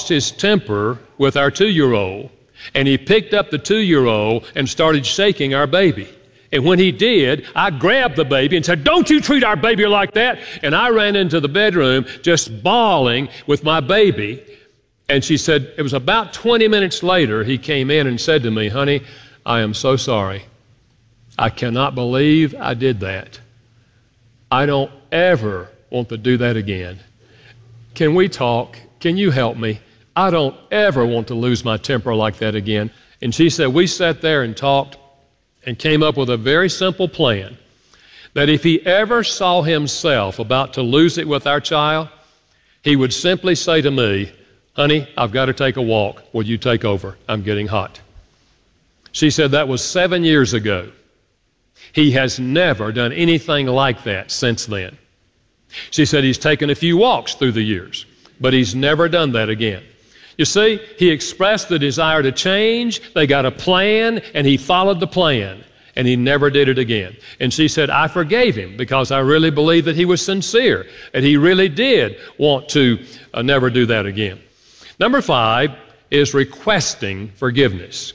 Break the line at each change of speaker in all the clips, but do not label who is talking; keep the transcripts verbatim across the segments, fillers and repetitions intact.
lost his temper with our two-year-old, and he picked up the two-year-old and started shaking our baby. And when he did, I grabbed the baby and said, "Don't you treat our baby like that." And I ran into the bedroom just bawling with my baby. And she said, it was about twenty minutes later, he came in and said to me, "Honey, I am so sorry. I cannot believe I did that. I don't ever want to do that again. Can we talk? Can you help me? I don't ever want to lose my temper like that again." And she said, we sat there and talked and came up with a very simple plan that if he ever saw himself about to lose it with our child, he would simply say to me, "Honey, I've got to take a walk. Will you take over? I'm getting hot." She said that was seven years ago. He has never done anything like that since then. She said he's taken a few walks through the years, but he's never done that again. You see, he expressed the desire to change, they got a plan, and he followed the plan, and he never did it again. And she said, I forgave him because I really believe that he was sincere, and he really did want to uh, never do that again. Number five is requesting forgiveness.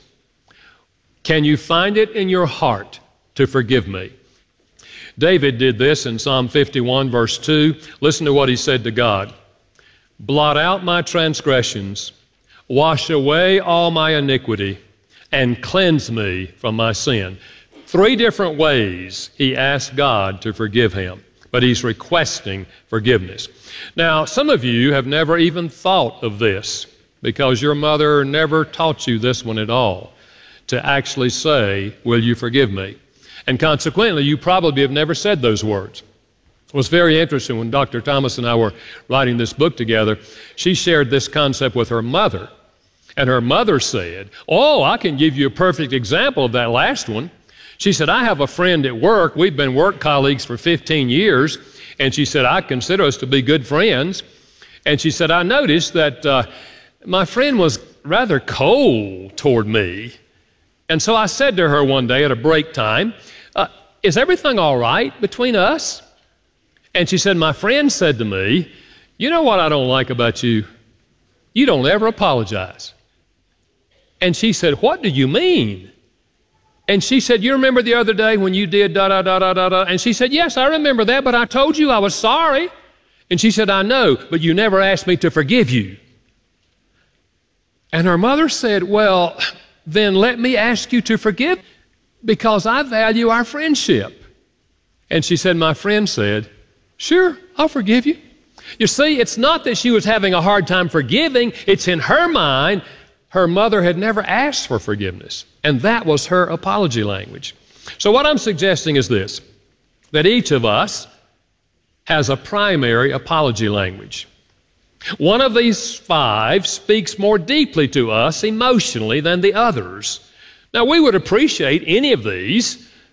Can you find it in your heart to forgive me? David did this in Psalm fifty-one, verse two. Listen to what he said to God. "Blot out my transgressions, wash away all my iniquity, and cleanse me from my sin." Three different ways he asked God to forgive him, but he's requesting forgiveness. Now, some of you have never even thought of this because your mother never taught you this one at all, to actually say, "Will you forgive me?" And consequently, you probably have never said those words. It was very interesting when Doctor Thomas and I were writing this book together. She shared this concept with her mother, and her mother said, "Oh, I can give you a perfect example of that last one." She said, "I have a friend at work. We've been work colleagues for fifteen years, and she said, I consider us to be good friends. And she said, I noticed that uh, my friend was rather cold toward me. And so I said to her one day at a break time, uh, is everything all right between us?" And she said, "My friend said to me, you know what I don't like about you? You don't ever apologize." And she said, "What do you mean?" And she said, "You remember the other day when you did da da da da da da?" And she said, "Yes, I remember that, but I told you I was sorry." And she said, "I know, but you never asked me to forgive you." And her mother said, "Well, then let me ask you to forgive because I value our friendship." And she said, my friend said, "Sure, I'll forgive you." You see, it's not that she was having a hard time forgiving. It's in her mind, her mother had never asked for forgiveness. And that was her apology language. So what I'm suggesting is this, that each of us has a primary apology language. One of these five speaks more deeply to us emotionally than the others. Now, we would appreciate any of these,